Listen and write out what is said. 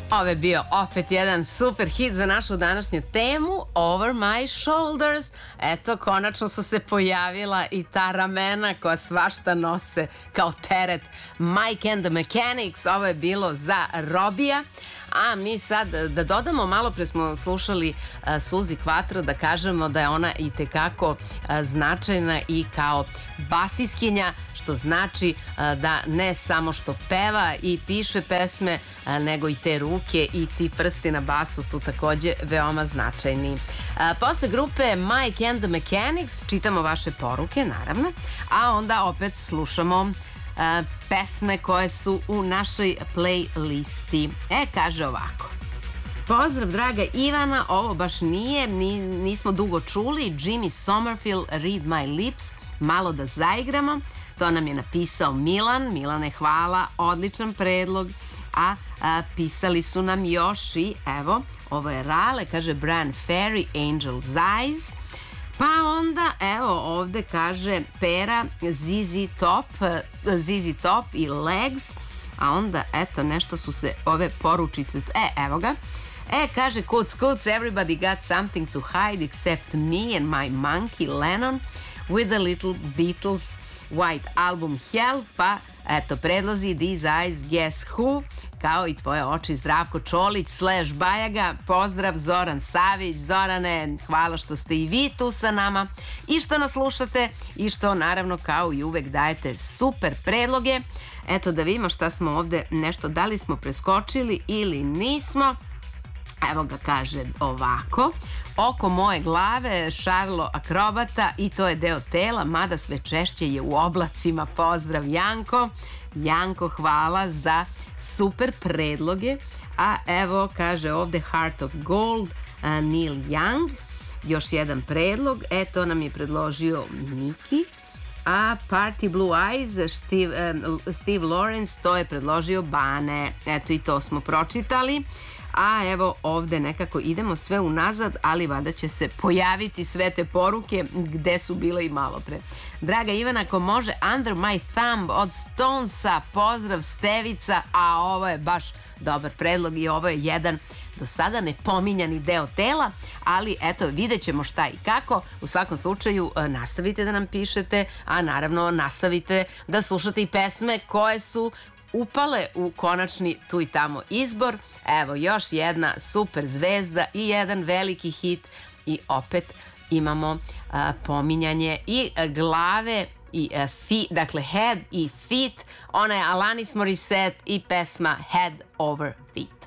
Ovo je bio opet jedan super hit za našu današnju temu, Over My Shoulders. Eto, konačno su se pojavila i ta ramena koja svašta nose kao teret. Mike and the Mechanics, ovo je bilo za Robija. A mi sad da dodamo, malo pre smo slušali Suzi Quattro, da kažemo da je ona i tekako značajna i kao basiskinja, što znači da ne samo što peva i piše pesme, nego i te ruke i ti prsti na basu su takođe veoma značajni. Posle grupe Mike and the Mechanics čitamo vaše poruke, naravno, a onda opet slušamo pesme koje su u našoj playlisti. Kaže ovako. Pozdrav, draga Ivana, ovo baš nismo dugo čuli. Jimmy Somerville, Read My Lips, malo da zaigramo. To nam je napisao Milan. Milane, hvala, odličan predlog. A pisali su nam još i, evo, ovo je Rale, kaže Brian Ferry, Angel's Eyes. Pa onda, evo, ovde kaže Pera, ZZ Top i Legs, a onda, eto, nešto su se ove poručice, evo ga, kaže Kuc, everybody got something to hide except me and my monkey Lennon with a little Beatles White Album Hell, pa, eto, predlozi These Eyes, Guess Who, kao i tvoje oči, Zdravko Čolić / Bajaga. Pozdrav, Zoran Savić. Zorane, hvala što ste i vi tu sa nama i što nas slušate i što naravno kao i uvek dajete super predloge. Eto da vidimo šta smo ovde nešto, da li smo preskočili ili nismo. Evo ga, kaže ovako. Oko moje glave, Šarlo akrobata, i to je deo tela, mada sve češće je u oblacima. Pozdrav, Janko. Janko, hvala za super predloge. A evo, kaže ovde Heart of Gold, Neil Young. Još jedan predlog. To nam je predložio Miki. A Party Blue Eyes, Steve Lawrence, to je predložio Bane. Eto, i to smo pročitali. A evo ovde nekako idemo sve unazad, ali vada će se pojaviti sve te poruke gde su bile i malo pre. Draga Ivana, ako može Under My Thumb od Stonesa, pozdrav Stevica, a ovo je baš dobar predlog i ovo je jedan do sada nepominjani deo tela, ali eto, vidjet ćemo šta i kako. U svakom slučaju nastavite da nam pišete, a naravno nastavite da slušate i pesme koje su upale u konačni tu i tamo izbor. Evo još jedna super zvezda i jedan veliki hit i opet imamo pominjanje i glave i feet, dakle head i feet. Ona je Alanis Morissette i pesma Head Over Feet.